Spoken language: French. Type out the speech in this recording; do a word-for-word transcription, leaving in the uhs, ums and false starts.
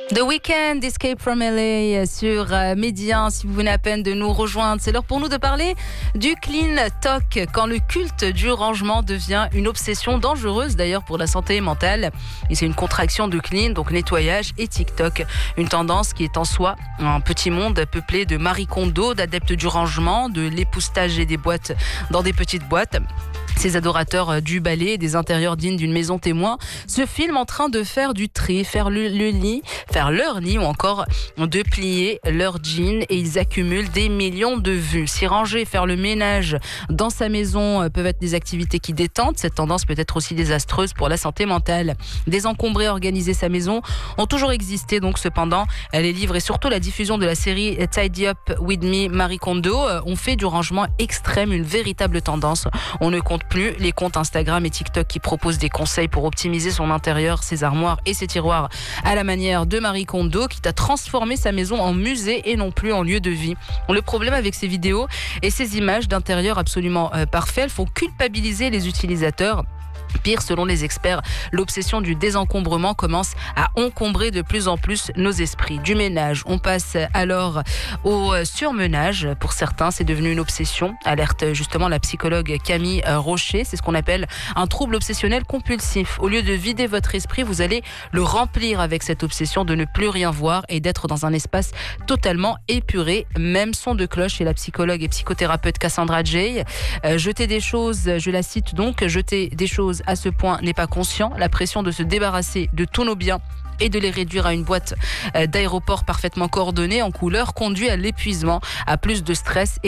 The Weeknd, Escape from L A sur Média. Si vous venez à peine de nous rejoindre, c'est l'heure pour nous de parler du clean talk, quand le culte du rangement devient une obsession dangereuse d'ailleurs pour la santé mentale. Et c'est une contraction de clean, donc nettoyage, et TikTok. Une tendance qui est en soi un petit monde peuplé de Marie Kondo, d'adeptes du rangement, de l'époustage et des boîtes dans des petites boîtes. Ces adorateurs du balai et des intérieurs dignes d'une maison témoin se filment en train de faire du tri, faire le, le lit, faire leur lit ou encore de plier leur jean, et ils accumulent des millions de vues. S'y ranger, faire le ménage dans sa maison peuvent être des activités qui détendent. Cette tendance peut être aussi désastreuse pour la santé mentale. Désencombrer, organiser sa maison ont toujours existé, donc cependant les livres et surtout la diffusion de la série Tidy Up With Me Marie Kondo ont fait du rangement extrême une véritable tendance. On ne compte plus les comptes Instagram et TikTok qui proposent des conseils pour optimiser son intérieur, ses armoires et ses tiroirs à la manière de Marie Kondo, qui a transformé sa maison en musée et non plus en lieu de vie. Le problème avec ces vidéos et ces images d'intérieur absolument euh, parfaits, elles font culpabiliser les utilisateurs. Pire, selon les experts, l'obsession du désencombrement commence à encombrer de plus en plus nos esprits. Du ménage, on passe alors au surmenage. Pour certains, c'est devenu une obsession. Alerte justement la psychologue Camille Rocher. C'est ce qu'on appelle un trouble obsessionnel compulsif. Au lieu de vider votre esprit, vous allez le remplir avec cette obsession de ne plus rien voir et d'être dans un espace totalement épuré. Même son de cloche chez la psychologue et psychothérapeute Cassandra Jay. Euh, jeter des choses, je la cite donc, jeter des choses à ce point n'est pas conscient. La pression de se débarrasser de tous nos biens et de les réduire à une boîte d'aéroport parfaitement coordonnée en couleur conduit à l'épuisement, à plus de stress et